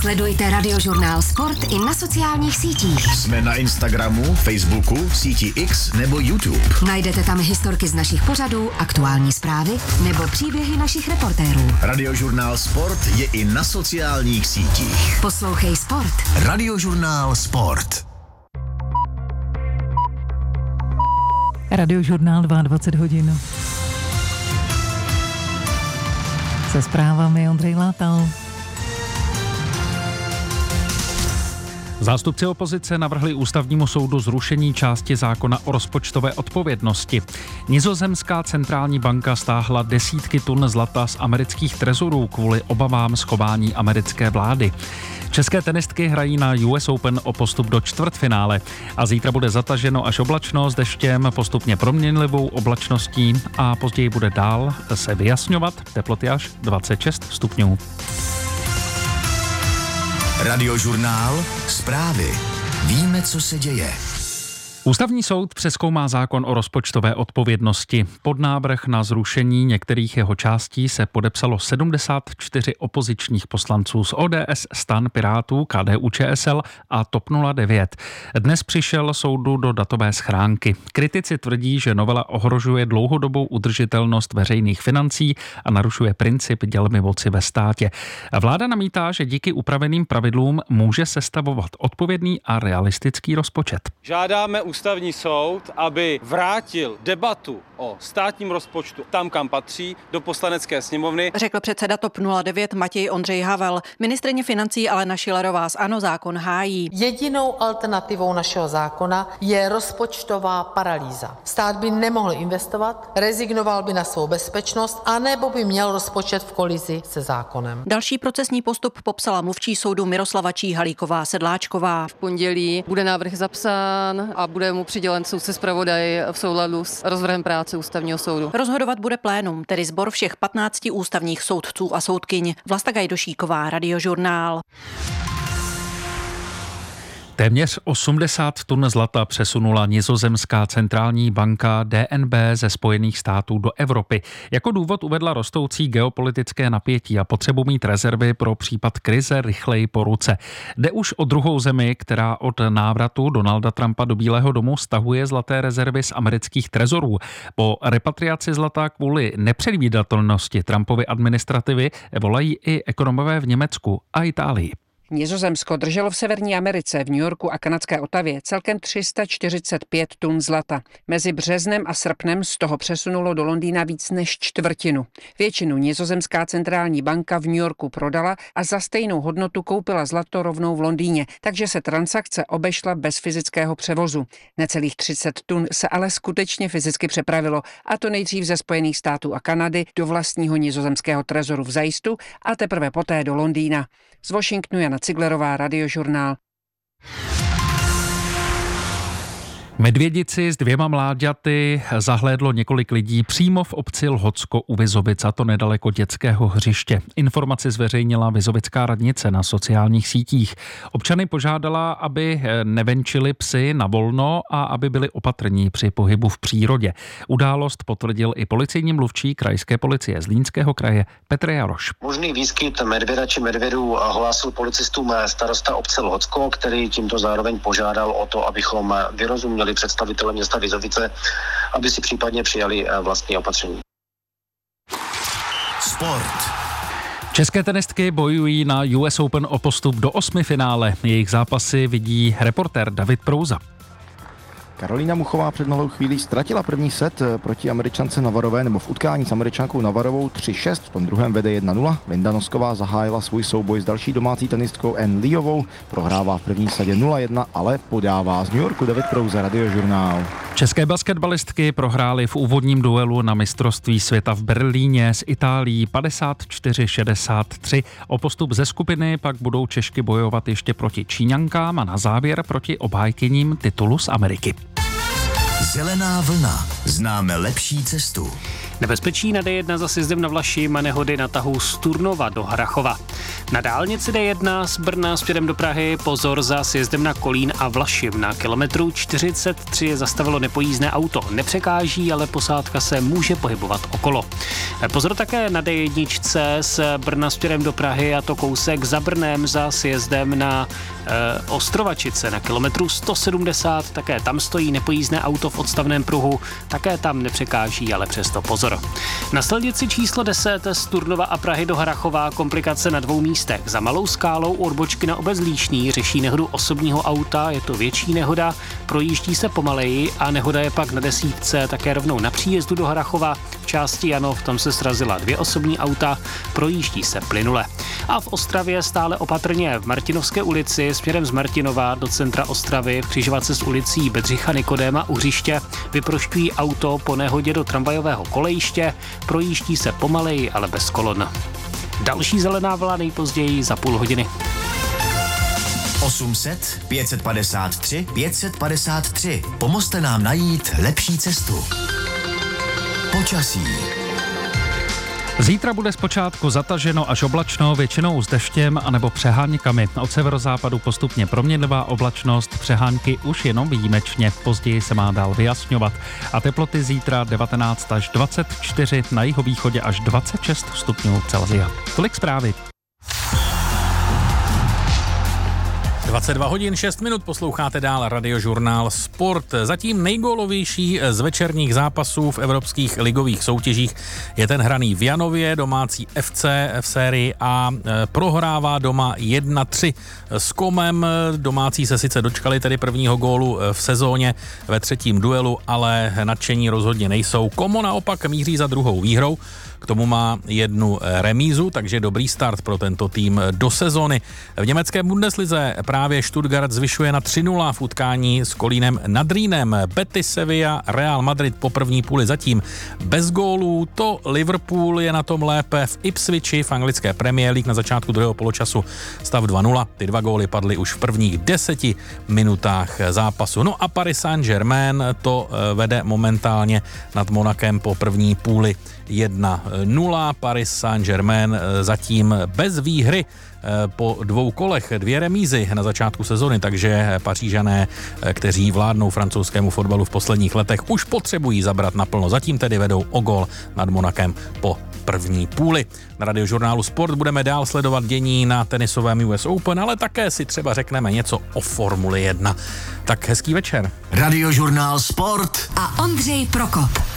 Sledujte Radiožurnál Sport i na sociálních sítích. Jsme na Instagramu, Facebooku, síti X nebo YouTube. Najdete tam historky z našich pořadů, aktuální zprávy nebo příběhy našich reportérů. Radiožurnál Sport je i na sociálních sítích. Poslouchej Sport. Radiožurnál Sport. Radiožurnál 22 hodin. Se zprávami Ondřej Látal. Zástupci opozice navrhli ústavnímu soudu zrušení části zákona o rozpočtové odpovědnosti. Nizozemská centrální banka stáhla desítky tun zlata z amerických trezorů kvůli obavám z chování americké vlády. České tenistky hrají na US Open o postup do čtvrtfinále a zítra bude zataženo až oblačno s deštěm, postupně proměnlivou oblačností a později bude dál se vyjasňovat, teploty až 26 stupňů. Radiožurnál Zprávy. Víme, co se děje. Ústavní soud přezkoumá zákon o rozpočtové odpovědnosti. Pod návrh na zrušení některých jeho částí se podepsalo 74 opozičních poslanců z ODS, STAN, Pirátů, KDU-ČSL a TOP 09. Dnes přišel soudu do datové schránky. Kritici tvrdí, že novela ohrožuje dlouhodobou udržitelnost veřejných financí a narušuje princip dělby moci ve státě. Vláda namítá, že díky upraveným pravidlům může sestavovat odpovědný a realistický rozpočet. Žádáme Ústavní soud, aby vrátil debatu o státním rozpočtu tam, kam patří, do Poslanecké sněmovny. Řekl předseda TOP 09 Matěj Ondřej Havel. Ministryně financí Alena Schillerová z ANO zákon hájí. Jedinou alternativou našeho zákona je rozpočtová paralýza. Stát by nemohl investovat, rezignoval by na svou bezpečnost, anebo by měl rozpočet v kolizi se zákonem. Další procesní postup popsala mluvčí soudu Miroslava Číhalíková Sedláčková. V pondělí bude návrh zapsán a bude mu přidělen soudce zpravodaj v souladu s rozvrhem práce Ústavního soudu. Rozhodovat bude plénum, tedy sbor všech 15 ústavních soudců a soudkyň. Vlasta Gajdošíková, Radiožurnál. Téměř 80 tun zlata přesunula nizozemská centrální banka DNB ze Spojených států do Evropy. Jako důvod uvedla rostoucí geopolitické napětí a potřebu mít rezervy pro případ krize rychleji po ruce. Jde už o druhou zemi, která od návratu Donalda Trumpa do Bílého domu stahuje zlaté rezervy z amerických trezorů. Po repatriaci zlata kvůli nepředvídatelnosti Trumpovy administrativy volají i ekonomové v Německu a Itálii. Nizozemsko drželo v Severní Americe, v New Yorku a kanadské Ottawě celkem 345 tun zlata. Mezi březnem a srpnem z toho přesunulo do Londýna víc než čtvrtinu. Většinu nizozemská centrální banka v New Yorku prodala a za stejnou hodnotu koupila zlato rovnou v Londýně, takže se transakce obešla bez fyzického převozu. Necelých 30 tun se ale skutečně fyzicky přepravilo, a to nejdřív ze Spojených států a Kanady do vlastního nizozemského trezoru v Zajstu a teprve poté do Londýna. Z Washingtonu Jana Ciglerová, Radiožurnál. Medvědici s 2 mláďaty zahlédlo několik lidí přímo v obci Lhotsko u Vizovic, a to nedaleko dětského hřiště. Informaci zveřejnila vizovická radnice na sociálních sítích. Občany požádala, aby nevenčili psy na volno a aby byli opatrní při pohybu v přírodě. Událost potvrdil i policejní mluvčí krajské policie Zlínského kraje Petr Jaroš. Možný výskyt medvěda či medvědů hlásil policistům starosta obce Lhotsko, který tímto zároveň požádal o to, abychom vyrozuměli představitele města Vizovice, aby si případně přijali vlastní opatření. Sport. České tenistky bojují na US Open o postup do 8. finále. Jejich zápasy vidí reportér David Prouza. Karolína Muchová před malou chvílí ztratila první set proti Američance Navarové, nebo v utkání s Američankou Navarovou 3-6, v tom druhém vede 1-0. Linda Nosková zahájila svůj souboj s další domácí tenistkou Ann Leeovou, prohrává v první sadě 0-1, ale podává. Z New Yorku David Prouza, Radiožurnál. České basketbalistky prohrály v úvodním duelu na mistrovství světa v Berlíně s Itálií 54-63. O postup ze skupiny pak budou Češky bojovat ještě proti Číňankám a na závěr proti obhájkyním titulu z Ameriky. Zelená vlna. Známe lepší cestu. Nebezpečí na D1 za sjezdem na Vlašim a nehody na tahu z Turnova do Hrachova. Na dálnici D1 z Brna směrem do Prahy pozor za sjezdem na Kolín a Vlašim. Na kilometru 43 zastavilo nepojízdné auto. Nepřekáží, ale posádka se může pohybovat okolo. Pozor také na D1 z Brna směrem do Prahy, a to kousek za Brnem za sjezdem na Ostrovačice. Na kilometru 170 také tam stojí nepojízdné auto v odstavném pruhu. Také tam nepřekáží, ale přesto pozor. Na silnici číslo 10 z Turnova a Prahy do Harrachova komplikace na 2 místech. Za Malou Skálou u odbočky na Obec Líšný řeší nehodu osobního auta, je to větší nehoda, projíždí se pomaleji a nehoda je pak na 10 také rovnou na příjezdu do Harrachova. V části Janov tam se srazila 2 osobní auta, projíždí se plynule. A v Ostravě stále opatrně v Martinovské ulici směrem z Martinova do centra Ostravy v křižovatce s ulicí Bedřicha Nikodéma u hřiště vyprošťují auto po nehodě do tramvajového kolejiště, projíždí se pomaleji, ale bez kolon. Další zelená vlna nejpozději za půl hodiny. 800 553 553. Pomozte nám najít lepší cestu. Počasí. Zítra bude zpočátku zataženo až oblačno, většinou s deštěm anebo přeháňkami. Od severozápadu postupně proměnlivá oblačnost, přehánky už jenom výjimečně. Později se má dál vyjasňovat. A teploty zítra 19 až 24, na jihovýchodě až 26 stupňů Celsia. Tolik zprávy. 22 hodin 6 minut posloucháte dál Radiožurnál Sport. Zatím nejgólovější z večerních zápasů v evropských ligových soutěžích je ten hraný v Janově, domácí FC v sérii A prohrává doma 1-3 s Komem. Domácí se sice dočkali tedy prvního gólu v sezóně ve 3. duelu, ale nadšení rozhodně nejsou. Komo naopak míří za druhou výhrou. K tomu má 1 remízu, takže dobrý start pro tento tým do sezony. V německé Bundeslize právě Stuttgart zvyšuje na 3-0 v utkání s Kolínem nad Rýnem. Betis, Sevilla, Real Madrid po první půli zatím bez gólů. To Liverpool je na tom lépe. V Ipswichi v anglické Premier League na začátku druhého poločasu stav 2-0. Ty 2 góly padly už v prvních 10 minutách zápasu. No a Paris Saint-Germain to vede momentálně nad Monakem po první půli 1-0. Paris Saint-Germain zatím bez výhry po 2 kolech, 2 remízy na začátku sezony, takže Pařížané, kteří vládnou francouzskému fotbalu v posledních letech, už potřebují zabrat naplno. Zatím tedy vedou o gól nad Monakem po první půli. Na Radiožurnálu Sport budeme dál sledovat dění na tenisovém US Open, ale také si třeba řekneme něco o Formuli 1. Tak hezký večer. Radiožurnál Sport a Ondřej Prokop.